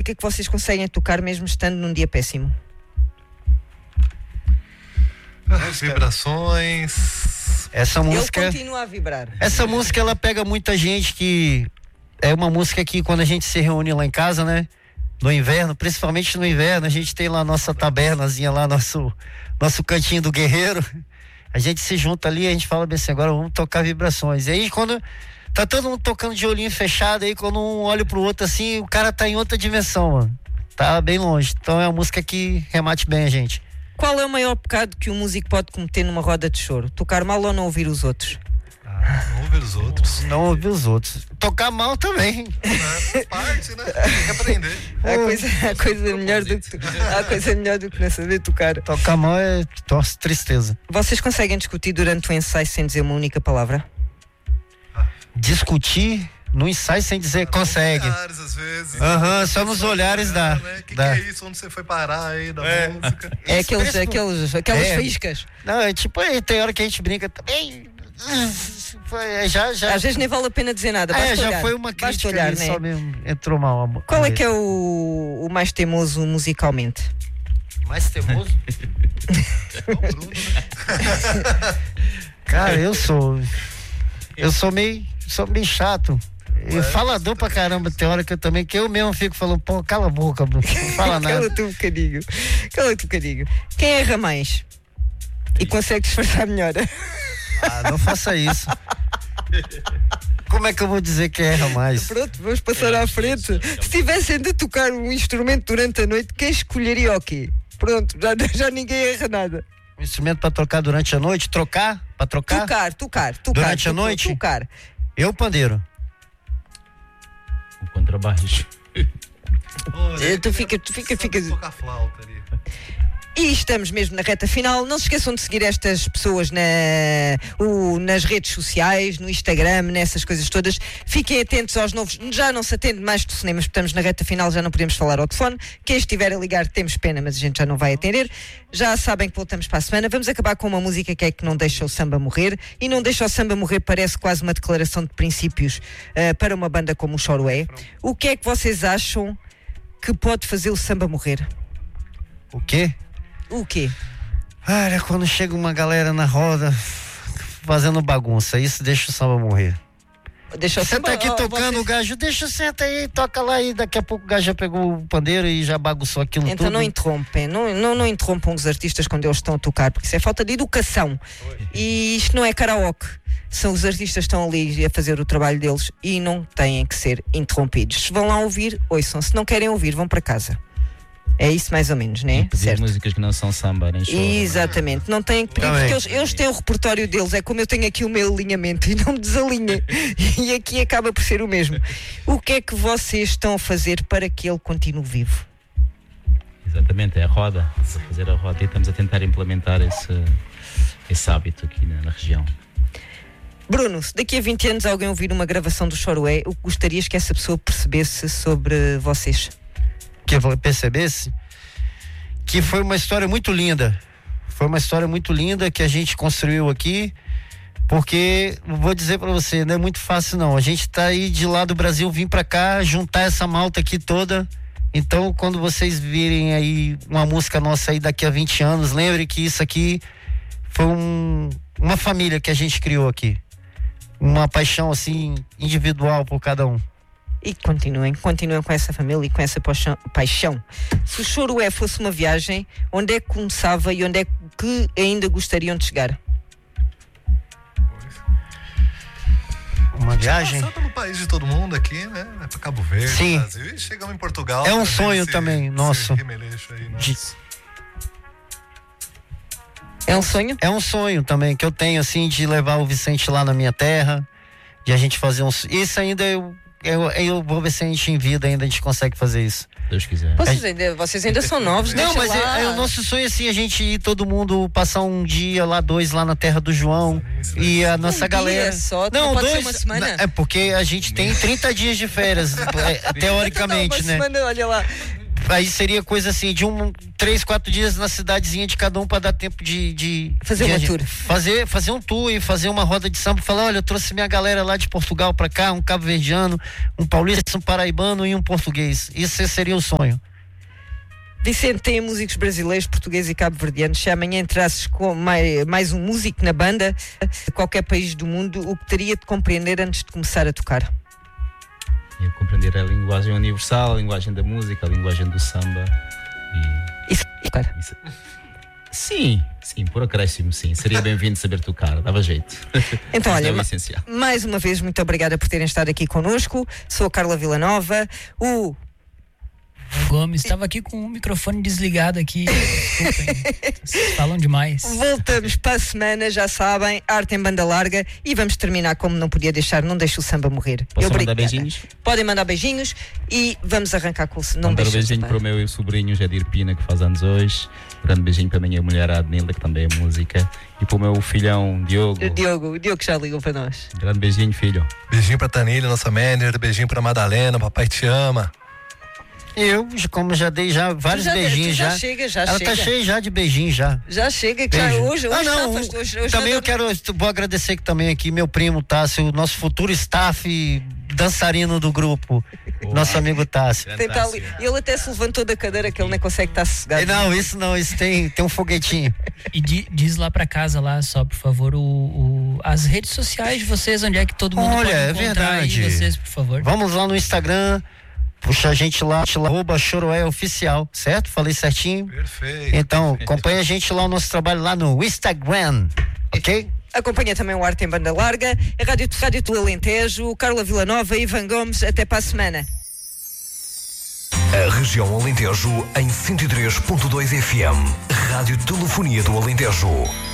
música que vocês conseguem tocar mesmo estando num dia péssimo? Vibrações. Essa música. Ele continua a vibrar. Essa música, ela pega muita gente que. É uma música que quando a gente se reúne lá em casa, né? No inverno, principalmente no inverno, a gente tem lá a nossa tabernazinha lá, nosso cantinho do guerreiro. A gente se junta ali, a gente fala bem assim, agora vamos tocar Vibrações. E aí quando tá todo mundo tocando de olhinho fechado, aí quando um olha pro outro assim, o cara tá em outra dimensão, mano. Tá bem longe. Então é uma música que remate bem a gente. Qual é o maior pecado que um músico pode cometer numa roda de choro? Tocar mal ou não ouvir os outros? Não ouvir os outros. Não ouvir os outros. Tocar mal também. Parte, né? Tem que aprender. Há coisa melhor do que não saber tocar. Tocar mal é tristeza. Vocês conseguem discutir durante o ensaio sem dizer uma única palavra? Discutir no ensaio sem dizer consegue. Olhares, às vezes. Só nos olhares dá. Né? Que é isso? Onde você foi parar aí da música? É aquelas faíscas. Não, é tipo, tem hora que a gente brinca também. Já. Às vezes nem vale a pena dizer nada. Já olhar. foi uma crítica olhar, ali, né? só mesmo entrou mal. Qual é que é o mais teimoso musicalmente? Mais teimoso? É o Bruno, né? Cara, eu sou meio chato. E falador pra caramba, tem hora que eu mesmo fico falando, pô, cala a boca, Bruno, não fala nada. Cala-te um bocadinho. Quem erra mais? E consegue disfarçar melhor? Não faça isso. Como é que eu vou dizer que erra mais? Pronto, vamos passar à frente. Se tivessem de tocar um instrumento durante a noite, quem escolheria o quê? Pronto, já ninguém erra nada. Um instrumento pra tocar durante a noite? Trocar? Pra trocar? Tocar. Durante a noite? Tocar. Eu, pandeiro. O contrabaixo. Tu fica. Tocar flauta ali. E estamos mesmo na reta final. Não se esqueçam de seguir estas pessoas nas redes sociais, no Instagram, nessas coisas todas. Fiquem atentos aos novos. Já não se atende mais telefonemas, porque estamos na reta final, já não podemos falar ao telefone. Quem estiver a ligar, temos pena, mas a gente já não vai atender. Já sabem que voltamos para a semana. Vamos acabar com uma música que é que não deixa o samba morrer. E não deixa o samba morrer parece quase uma declaração de princípios para uma banda como o Choroé. O que é que vocês acham que pode fazer o samba morrer? O quê? O quê? Olha, quando chega uma galera na roda fazendo bagunça, isso deixa o samba morrer. Deixa o Você samba, tá aqui tocando o gajo, senta aí, toca lá e daqui a pouco o gajo já pegou o pandeiro e já bagunçou aquilo então tudo. Não interrompem, não interrompam os artistas quando eles estão a tocar, porque isso é falta de educação. E isto não é karaoke. São os artistas que estão ali a fazer o trabalho deles e não têm que ser interrompidos. Se vão lá ouvir, ouçam. Se não querem ouvir, vão para casa. É isso mais ou menos, né? Certo. Músicas que não são samba, nem show. Exatamente, não têm que pedir, porque eles têm o repertório deles, é como eu tenho aqui o meu alinhamento e não me desalinha. E aqui acaba por ser o mesmo. O que é que vocês estão a fazer para que ele continue vivo? Exatamente, é a roda, fazer a roda e estamos a tentar implementar esse hábito aqui na região. Bruno, se daqui a 20 anos alguém ouvir uma gravação do Choroé, o que gostarias que essa pessoa percebesse sobre vocês? Que eu percebesse que foi uma história muito linda. Foi uma história muito linda que a gente construiu aqui, porque, vou dizer pra você, não é muito fácil não. A gente tá aí de lá do Brasil, vim pra cá, juntar essa malta aqui toda. Então, quando vocês virem aí uma música nossa aí daqui a 20 anos, lembre que isso aqui foi uma família que a gente criou aqui. Uma paixão, assim, individual por cada um. E continuem com essa família e com essa paixão. Se o Choroé fosse uma viagem, onde é que começava e onde é que ainda gostariam de chegar? Uma viagem? Passar pelo país de todo mundo aqui, né? Vai pra Cabo Verde, sim. Brasil, e chegamos em Portugal. É um sonho também, nosso. É um sonho? É um sonho também que eu tenho, assim, de levar o Vicente lá na minha terra, de a gente fazer um... Isso ainda eu vou ver se a gente em vida ainda a gente consegue fazer isso. Deus quiser. Vocês ainda são novos, não, mas lá. O nosso sonho é assim, a gente ir todo mundo passar um dia lá, 2 lá na terra do João e a nossa galera. Só, não, pode 2, ser uma semana. É porque a gente tem 30 dias de férias, teoricamente, não, uma né? Semana, olha lá. Aí seria coisa assim, de 3, 4 dias na cidadezinha de cada um para dar tempo de Fazer uma tour. Fazer um tour e fazer uma roda de samba. Falar, olha, eu trouxe minha galera lá de Portugal para cá, um cabo-verdiano, um paulista, um paraibano e um português. Isso seria o sonho. Vicente, tem músicos brasileiros, portugueses e cabo-verdianos. Se amanhã entrasses com mais um músico na banda de qualquer país do mundo, o que teria de compreender antes de começar a tocar? E compreender a linguagem universal, a linguagem da música, a linguagem do samba. Isso, cara. Sim, por acréscimo, sim. Seria bem-vindo saber tocar, dava jeito. Então, olha, é o essencial. Mais uma vez, muito obrigada por terem estado aqui connosco. Sou a Carla Villanova. O Gomes estava aqui com o microfone desligado aqui. Desculpem. Vocês falam demais. Voltamos para a semana, já sabem, arte em banda larga, e vamos terminar como não podia deixar, não deixe o samba morrer. Posso mandar beijinhos? Podem mandar beijinhos e vamos arrancar com o não mandar um deixe beijinho para o meu sobrinho Jadir Pina, que faz anos hoje. Um grande beijinho para a minha mulher Adnilda, que também é música, e para o meu filhão Diogo. O Diogo que já ligou para nós. Um grande beijinho, filho. Beijinho pra Tanília, nossa manager. Beijinho pra Madalena, papai te ama. Eu, como já dei vários beijinhos já. Ela tá cheia já de beijinhos já. Já chega, que já, hoje também eu vou agradecer que também aqui meu primo Tássio, o nosso futuro staff dançarino do grupo. Boa. Nosso amigo Tássio. Ele até se levantou da cadeira que ele nem consegue estar sossegado. Não, isso tem um foguetinho. E diz lá pra casa lá, só por favor, as redes sociais de vocês, onde é que todo mundo pode encontrar aí vocês, por favor. Vamos lá no Instagram. Puxa a gente lá, @Choroé_oficial, certo? Falei certinho? Perfeito. Então, acompanha a gente lá, o nosso trabalho lá no Instagram, ok? Acompanha também o Arte em Banda Larga, a Rádio do Alentejo, Carla Villanova e Ivan Gomes. Até para a semana. A região Alentejo em 103.2 FM. Rádio Telefonia do Alentejo.